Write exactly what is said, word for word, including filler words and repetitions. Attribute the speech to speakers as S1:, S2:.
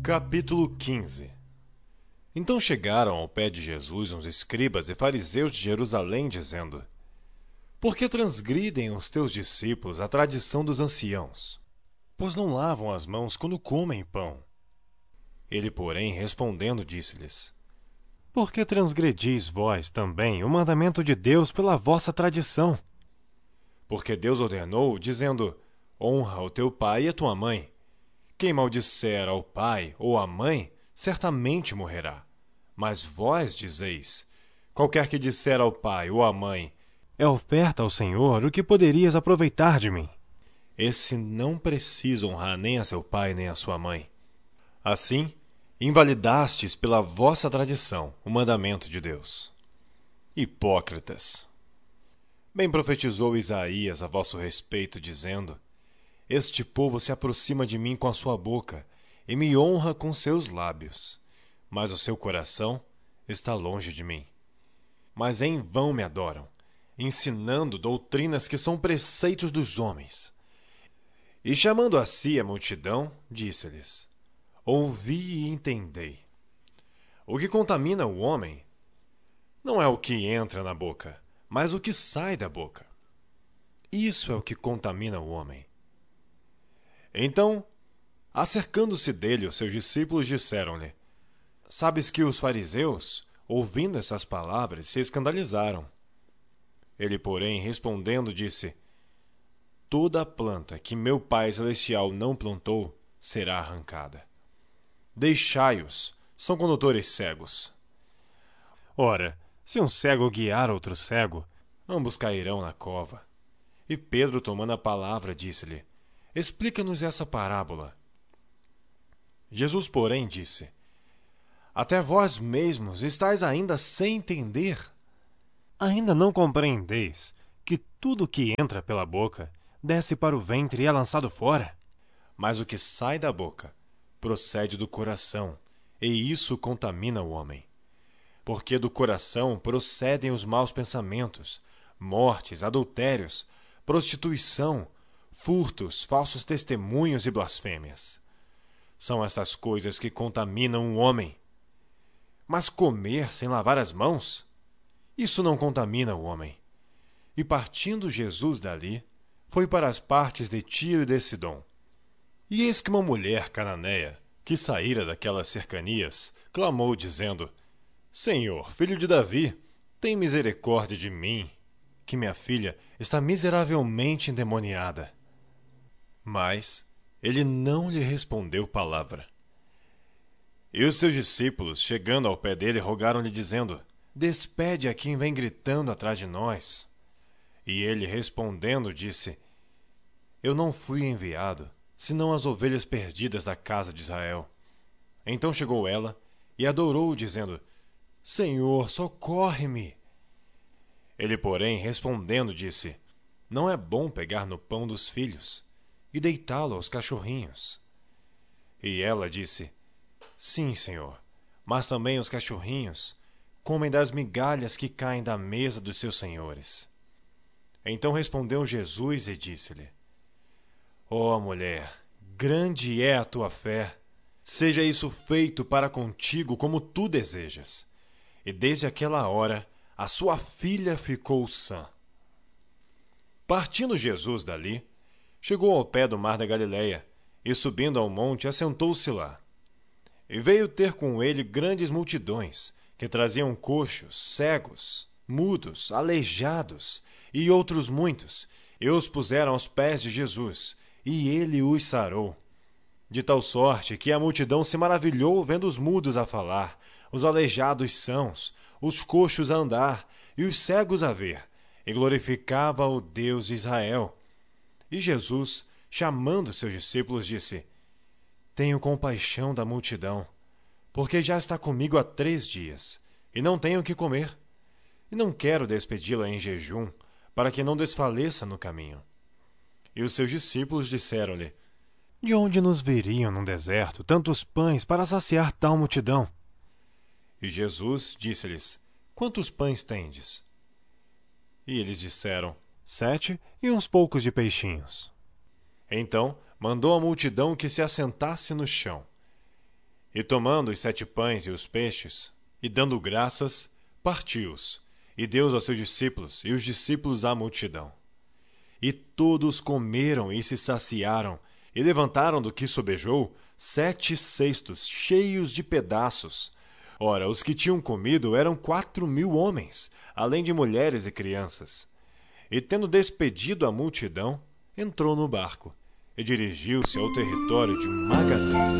S1: Capítulo quinze. Então chegaram ao pé de Jesus uns escribas e fariseus de Jerusalém, dizendo: Por que transgridem os teus discípulos a tradição dos anciãos? Pois não lavam as mãos quando comem pão. Ele, porém, respondendo, disse-lhes: Por que transgredis vós também o mandamento de Deus pela vossa tradição? Porque Deus ordenou, dizendo: Honra o teu pai e a tua mãe. Quem maldisser ao pai ou à mãe, certamente morrerá. Mas vós dizeis: Qualquer que disser ao pai ou à mãe: É oferta ao Senhor o que poderias aproveitar de mim. Esse não precisa honrar nem a seu pai nem a sua mãe. Assim, invalidastes pela vossa tradição o mandamento de Deus. Hipócritas! Bem profetizou Isaías a vosso respeito, dizendo: Este povo se aproxima de mim com a sua boca e me honra com seus lábios, mas o seu coração está longe de mim. Mas em vão me adoram, ensinando doutrinas que são preceitos dos homens. E chamando a si a multidão, disse-lhes: Ouvi e entendei. O que contamina o homem não é o que entra na boca, mas o que sai da boca. Isso é o que contamina o homem. Então, acercando-se dele, os seus discípulos disseram-lhe: Sabes que os fariseus, ouvindo essas palavras, se escandalizaram. Ele, porém, respondendo, disse: Toda a planta que meu Pai Celestial não plantou será arrancada. Deixai-os, são condutores cegos. Ora, se um cego guiar outro cego, ambos cairão na cova. E Pedro, tomando a palavra, disse-lhe: Explica-nos essa parábola. Jesus, porém, disse: Até vós mesmos estáis ainda sem entender? Ainda não compreendeis que tudo que entra pela boca desce para o ventre e é lançado fora? Mas o que sai da boca procede do coração, e isso contamina o homem. Porque do coração procedem os maus pensamentos, mortes, adultérios, prostituição, furtos, falsos testemunhos e blasfêmias. São estas coisas que contaminam o homem. Mas comer sem lavar as mãos? Isso não contamina o homem. E partindo Jesus dali, foi para as partes de Tiro e de Sidom. E eis que uma mulher cananeia, que saíra daquelas cercanias, clamou, dizendo: Senhor, filho de Davi, tem misericórdia de mim, que minha filha está miseravelmente endemoniada. Mas ele não lhe respondeu palavra. E os seus discípulos, chegando ao pé dele, rogaram-lhe, dizendo: Despede a quem vem gritando atrás de nós. E ele, respondendo, disse: Eu não fui enviado, senão as ovelhas perdidas da casa de Israel. Então chegou ela e adorou, dizendo: Senhor, socorre-me. Ele, porém, respondendo, disse: Não é bom pegar no pão dos filhos e deitá-lo aos cachorrinhos. E ela disse: Sim, Senhor, mas também os cachorrinhos comem das migalhas que caem da mesa dos seus senhores. Então respondeu Jesus e disse-lhe: Ó mulher, grande é a tua fé, seja isso feito para contigo como tu desejas. E desde aquela hora a sua filha ficou sã. Partindo Jesus dali, chegou ao pé do mar da Galileia, e subindo ao monte, assentou-se lá. E veio ter com ele grandes multidões, que traziam coxos, cegos, mudos, aleijados, e outros muitos, e os puseram aos pés de Jesus, e ele os sarou. De tal sorte que a multidão se maravilhou vendo os mudos a falar, os aleijados sãos, os coxos a andar, e os cegos a ver, e glorificava o Deus de Israel. E Jesus, chamando seus discípulos, disse: Tenho compaixão da multidão, porque já está comigo há três dias, e não tenho o que comer. E não quero despedi-la em jejum, para que não desfaleça no caminho. E os seus discípulos disseram-lhe: De onde nos viriam num deserto tantos pães para saciar tal multidão? E Jesus disse-lhes: Quantos pães tendes? E eles disseram: Sete e uns poucos de peixinhos. Então mandou a multidão que se assentasse no chão. E tomando os sete pães e os peixes, e dando graças, partiu-os, e deu-os aos seus discípulos, e os discípulos à multidão. E todos comeram e se saciaram, e levantaram do que sobejou sete cestos cheios de pedaços. Ora, os que tinham comido eram quatro mil homens, além de mulheres e crianças. E tendo despedido a multidão, entrou no barco, e dirigiu-se ao território de Magadã.